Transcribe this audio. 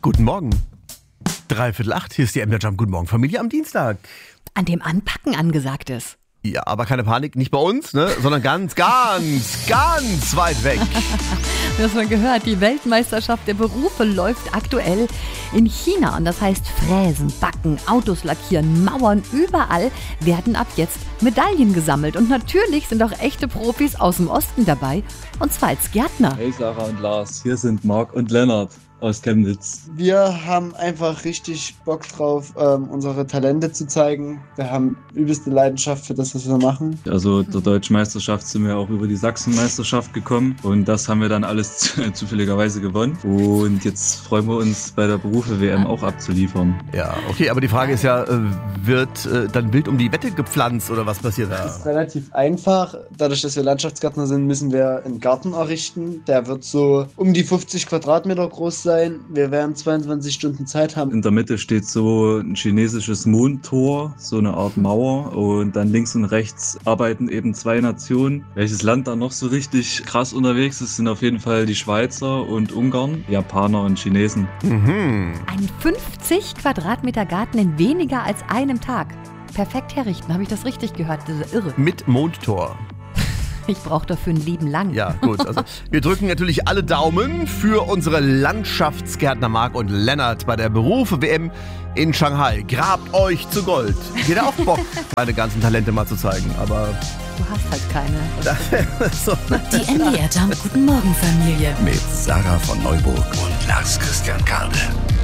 Guten Morgen. 7:45, hier ist die MDR Jump. Guten Morgen, Familie am Dienstag. An dem Anpacken angesagt ist. Ja, aber keine Panik, nicht bei uns, ne? Sondern ganz weit weg. Du hast mal gehört, die Weltmeisterschaft der Berufe läuft aktuell in China. Und das heißt Fräsen, Backen, Autos lackieren, Mauern, überall werden ab jetzt Medaillen gesammelt. Und natürlich sind auch echte Profis aus dem Osten dabei, und zwar als Gärtner. Hey Sarah und Lars, hier sind Marc und Lennart aus Chemnitz. Wir haben einfach richtig Bock drauf, unsere Talente zu zeigen. Wir haben übelste Leidenschaft für das, was wir machen. Also zur Deutschen Meisterschaft sind wir auch über die Sachsenmeisterschaft gekommen und das haben wir dann alles zufälligerweise gewonnen. Und jetzt freuen wir uns bei der Berufe-WM auch abzuliefern. Ja, okay, aber die Frage ist ja, wird dann wild um die Wette gepflanzt oder was passiert da? Das ist relativ einfach. Dadurch, dass wir Landschaftsgärtner sind, müssen wir einen Garten errichten. Der wird so um die 50 Quadratmeter groß sein. Wir werden 22 Stunden Zeit haben. In der Mitte steht so ein chinesisches Mondtor, so eine Art Mauer, und dann links und rechts arbeiten eben zwei Nationen. Welches Land da noch so richtig krass unterwegs ist, sind auf jeden Fall die Schweizer und Ungarn, Japaner und Chinesen. Mhm. Ein 50 Quadratmeter Garten in weniger als einem Tag. Perfekt herrichten, habe ich das richtig gehört? Das ist irre. Mit Mondtor. Ich brauche dafür ein Leben lang. Ja, gut. Also wir drücken natürlich alle Daumen für unsere Landschaftsgärtner Marc und Lennart bei der Berufe-WM in Shanghai. Grabt euch zu Gold. Jeder auch Bock, seine ganzen Talente mal zu zeigen, aber Du hast halt keine. so. Die MDR Jump Guten Morgen Familie. Mit Sarah von Neuburg und Lars Christian Kade.